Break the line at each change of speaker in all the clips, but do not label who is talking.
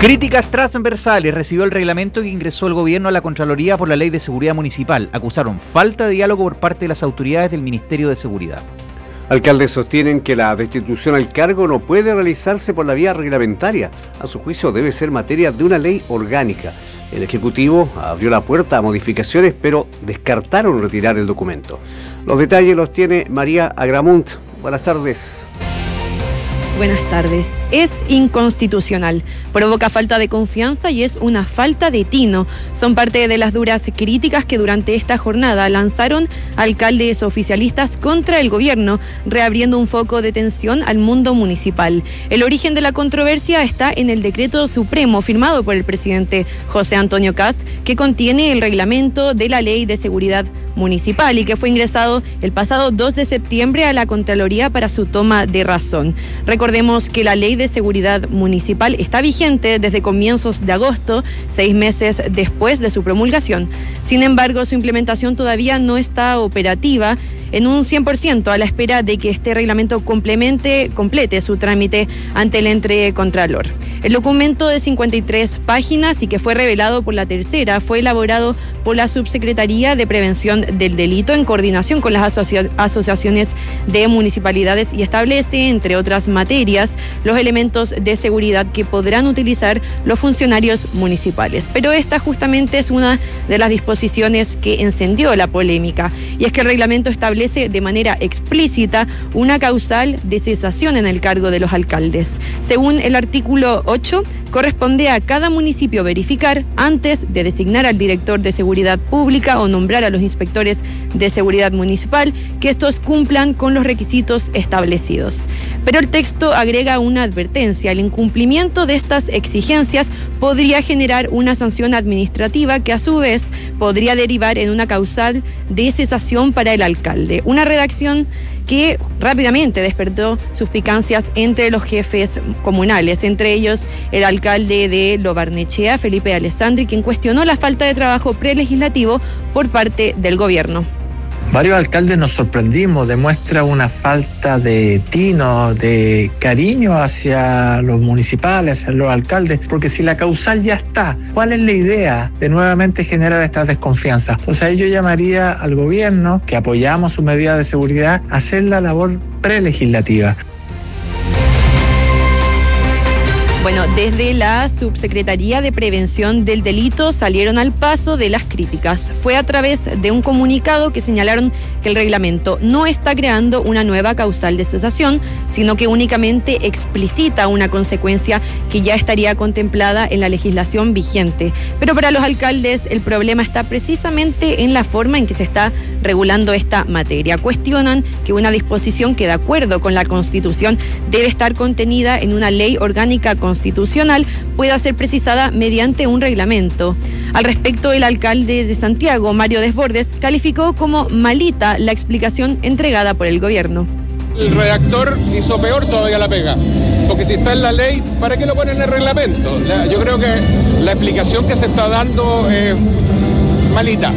Críticas transversales recibió el reglamento que ingresó el gobierno a la Contraloría por la Ley de Seguridad Municipal. Acusaron falta de diálogo por parte de las autoridades del Ministerio de Seguridad.
Alcaldes sostienen que la destitución al cargo no puede realizarse por la vía reglamentaria. A su juicio debe ser materia de una ley orgánica. El Ejecutivo abrió la puerta a modificaciones, pero descartaron retirar el documento. Los detalles los tiene María Agramunt. Buenas tardes.
Buenas tardes. Es inconstitucional, provoca falta de confianza y es una falta de tino. Son parte de las duras críticas que durante esta jornada lanzaron alcaldes oficialistas contra el gobierno, reabriendo un foco de tensión al mundo municipal. El origen de la controversia está en el decreto supremo firmado por el presidente José Antonio Kast, que contiene el reglamento de la Ley de Seguridad Municipal y que fue ingresado el pasado 2 de septiembre a la Contraloría para su toma de razón. Recordemos que la Ley de Seguridad Municipal está vigente desde comienzos de agosto, 6 meses después de su promulgación. Sin embargo, su implementación todavía no está operativa en un 100% a la espera de que este reglamento complete su trámite ante el ente Contralor. El documento de 53 páginas y que fue revelado por La Tercera fue elaborado por la Subsecretaría de Prevención del Delito en coordinación con las asociaciones de municipalidades y establece, entre otras materias, los elementos de seguridad que podrán utilizar los funcionarios municipales. Pero esta justamente es una de las disposiciones que encendió la polémica, y es que el reglamento establece de manera explícita una causal de cesación en el cargo de los alcaldes. Según el artículo 8, corresponde a cada municipio verificar, antes de designar al director de seguridad pública o nombrar a los inspectores de seguridad municipal, que estos cumplan con los requisitos establecidos. Pero el texto agrega una advertencia: el incumplimiento de estas exigencias podría generar una sanción administrativa que a su vez podría derivar en una causal de cesación para el alcalde. Una redacción que rápidamente despertó suspicacias entre los jefes comunales, entre ellos el alcalde de Lo Barnechea, Felipe Alessandri, quien cuestionó la falta de trabajo prelegislativo por parte del gobierno.
Varios alcaldes nos sorprendimos, demuestra una falta de tino, de cariño hacia los municipales, hacia los alcaldes, porque si la causal ya está, ¿cuál es la idea de nuevamente generar esta desconfianza? Entonces ahí yo llamaría al gobierno, que apoyamos sus medidas de seguridad, a hacer la labor prelegislativa.
Bueno, desde la Subsecretaría de Prevención del Delito salieron al paso de las críticas. Fue a través de un comunicado que señalaron que el reglamento no está creando una nueva causal de cesación, sino que únicamente explicita una consecuencia que ya estaría contemplada en la legislación vigente. Pero para los alcaldes el problema está precisamente en la forma en que se está regulando esta materia. Cuestionan que una disposición que, de acuerdo con la Constitución, debe estar contenida en una ley orgánica constitucional, pueda ser precisada mediante un reglamento. Al respecto, el alcalde de Santiago, Mario Desbordes, calificó como malita la explicación entregada por el gobierno.
El redactor hizo peor todavía la pega, porque si está en la ley, ¿para qué lo ponen en el reglamento? Yo creo que la explicación que se está dando es malita.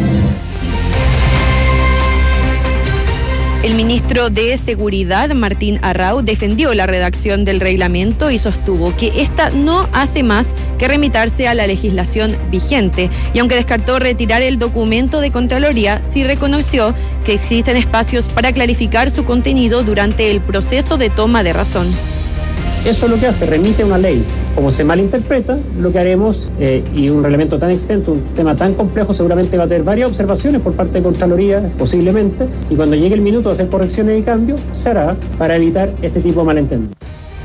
El ministro de Seguridad, Martín Arrau, defendió la redacción del reglamento y sostuvo que esta no hace más que remitirse a la legislación vigente. Y aunque descartó retirar el documento de Contraloría, sí reconoció que existen espacios para clarificar su contenido durante el proceso de toma de razón.
Eso es lo que hace, remite a una ley. Como se malinterpreta, lo que haremos, y un reglamento tan extenso, un tema tan complejo, seguramente va a tener varias observaciones por parte de Contraloría, posiblemente, y cuando llegue el minuto de hacer correcciones y cambios, se hará para evitar este tipo de malentendidos.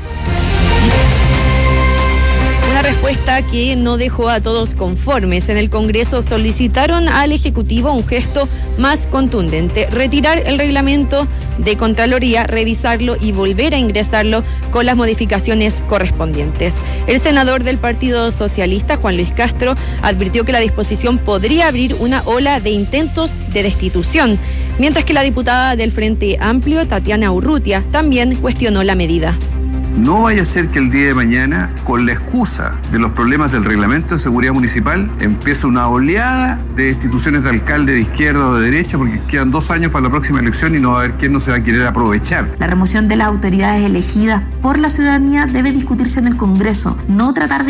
Una respuesta que no dejó a todos conformes. En el Congreso solicitaron al Ejecutivo un gesto más contundente: retirar el reglamento de Contraloría, revisarlo y volver a ingresarlo con las modificaciones correspondientes. El senador del Partido Socialista, Juan Luis Castro, advirtió que la disposición podría abrir una ola de intentos de destitución, mientras que la diputada del Frente Amplio, Tatiana Urrutia, también cuestionó la medida.
No vaya a ser que el día de mañana, con la excusa de los problemas del reglamento de seguridad municipal, empiece una oleada de destituciones de alcalde de izquierda o de derecha, porque quedan 2 años para la próxima elección y no va a haber quién no se va a querer aprovechar.
La remoción de las autoridades elegidas por la ciudadanía debe discutirse en el Congreso, no tratar de